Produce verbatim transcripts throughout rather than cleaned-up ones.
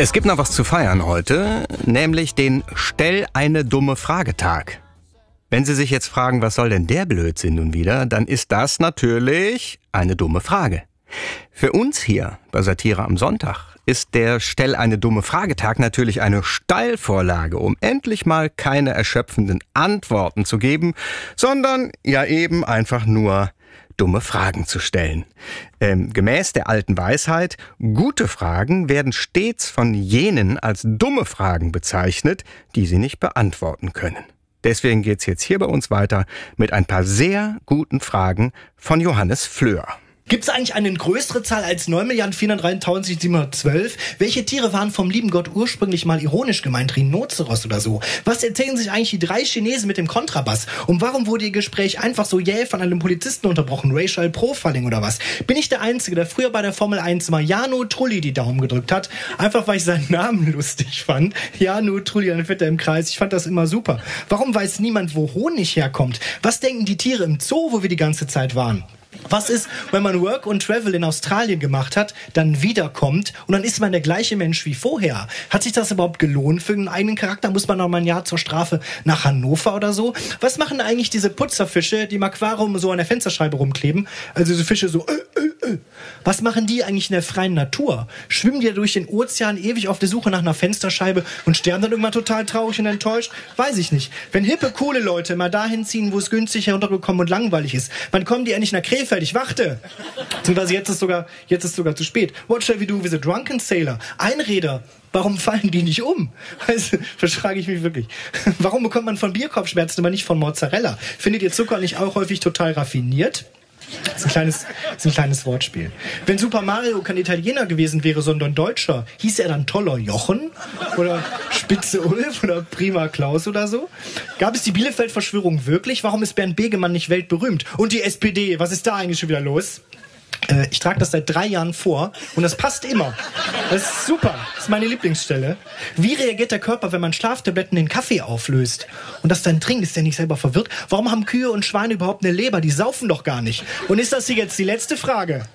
Es gibt noch was zu feiern heute, nämlich den Stell eine dumme Frage-Tag. Wenn Sie sich jetzt fragen, was soll denn der Blödsinn nun wieder, dann ist das natürlich eine dumme Frage. Für uns hier bei Satire am Sonntag ist der Stell eine dumme Frage-Tag natürlich eine Steilvorlage, um endlich mal keine erschöpfenden Antworten zu geben, sondern ja eben einfach nur dumme Fragen zu stellen. Ähm, gemäß der alten Weisheit, gute Fragen werden stets von jenen als dumme Fragen bezeichnet, die sie nicht beantworten können. Deswegen geht's jetzt hier bei uns weiter mit ein paar sehr guten Fragen von Johannes Fleur. Gibt es eigentlich eine größere Zahl als neun Milliarden vierhundertdreiundneunzigtausendsiebenhundertzwölf? Welche Tiere waren vom lieben Gott ursprünglich mal ironisch gemeint? Rhinoceros oder so? Was erzählen sich eigentlich die drei Chinesen mit dem Kontrabass? Und warum wurde ihr Gespräch einfach so jäh von einem Polizisten unterbrochen? Racial Profiling oder was? Bin ich der Einzige, der früher bei der Formel eins mal Jarno Trulli die Daumen gedrückt hat? Einfach weil ich seinen Namen lustig fand. Jarno Trulli, dann fährt er im Kreis. Ich fand das immer super. Warum weiß niemand, wo Honig herkommt? Was denken die Tiere im Zoo, wo wir die ganze Zeit waren? Was ist, wenn man Work und Travel in Australien gemacht hat, dann wiederkommt und dann ist man der gleiche Mensch wie vorher? Hat sich das überhaupt gelohnt für einen eigenen Charakter? Muss man noch mal ein Jahr zur Strafe nach Hannover oder so? Was machen eigentlich diese Putzerfische, die im Aquarium so an der Fensterscheibe rumkleben? Also diese Fische so, äh, äh, äh. Was machen die eigentlich in der freien Natur? Schwimmen die durch den Ozean ewig auf der Suche nach einer Fensterscheibe und sterben dann irgendwann total traurig und enttäuscht? Weiß ich nicht. Wenn hippe, coole Leute mal dahin ziehen, wo es günstig heruntergekommen und langweilig ist, wann kommen die endlich nach Krefeld? Ich warte. Beziehungsweise jetzt ist sogar, jetzt ist sogar zu spät. What shall we do with a drunken sailor? Einräder. Warum fallen die nicht um? Also, das frage ich mich wirklich. Warum bekommt man von Bierkopfschmerzen aber nicht von Mozzarella? Findet ihr Zucker nicht auch häufig total raffiniert? Das ist ein kleines, das ist ein kleines Wortspiel. Wenn Super Mario kein Italiener gewesen wäre, sondern Deutscher, hieß er dann Toller Jochen? Oder Spitze Ulf oder Prima Klaus oder so? Gab es die Bielefeld-Verschwörung wirklich? Warum ist Bernd Begemann nicht weltberühmt? Und die S P D, was ist da eigentlich schon wieder los? Äh, ich trage das seit drei Jahren vor und das passt immer. Das ist super. Das ist meine Lieblingsstelle. Wie reagiert der Körper, wenn man Schlaftabletten in Kaffee auflöst? Und das dann trinkt, ist der nicht selber verwirrt? Warum haben Kühe und Schweine überhaupt eine Leber? Die saufen doch gar nicht. Und ist das hier jetzt die letzte Frage?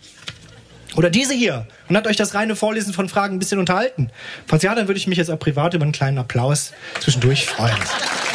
Oder diese hier? Und hat euch das reine Vorlesen von Fragen ein bisschen unterhalten? Falls ja, dann würde ich mich jetzt auch privat über einen kleinen Applaus zwischendurch freuen.